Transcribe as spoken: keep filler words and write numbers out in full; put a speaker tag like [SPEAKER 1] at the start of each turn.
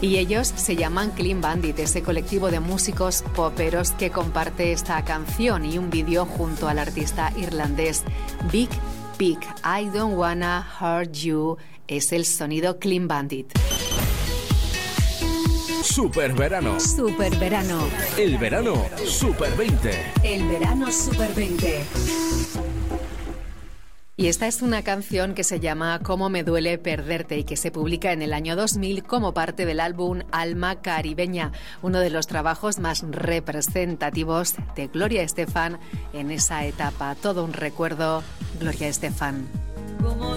[SPEAKER 1] Y ellos se llaman Clean Bandit, ese colectivo de músicos poperos que comparte esta canción y un vídeo junto al artista irlandés Big Pig. I Don't Wanna Hurt You es el sonido Clean Bandit.
[SPEAKER 2] Super verano.
[SPEAKER 3] Super verano.
[SPEAKER 2] El verano Super veinte.
[SPEAKER 3] El verano Super veinte.
[SPEAKER 1] Y esta es una canción que se llama Cómo me duele perderte y que se publica en el año dos mil como parte del álbum Alma Caribeña, uno de los trabajos más representativos de Gloria Estefan en esa etapa. Todo un recuerdo, Gloria Estefan.